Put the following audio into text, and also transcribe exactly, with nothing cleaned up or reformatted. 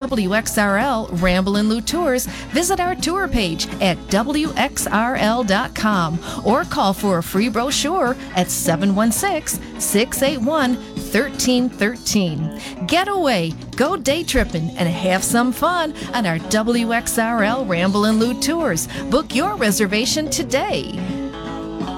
W X R L Ramblin' Lou Tours, visit our tour page at W X R L dot com or call for a free brochure at seven one six, six eight one, one three one three. Get away, go day tripping, and have some fun on our W X R L Ramblin' Lou Tours. Book your reservation today.